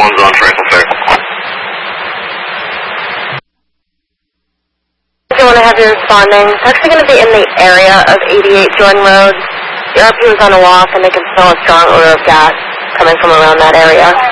one's on Tranquil Fair. I want to have you responding. It's actually going to be in the area of 88 Jordan Road. The RP was on a walk, and they can smell a strong odor of gas coming from around that area.